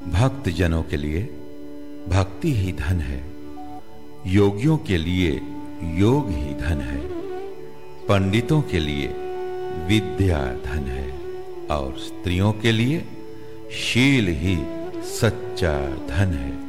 भक्त जनों के लिए भक्ति ही धन है, योगियों के लिए योग ही धन है, पंडितों के लिए विद्या धन है और स्त्रियों के लिए शील ही सच्चा धन है।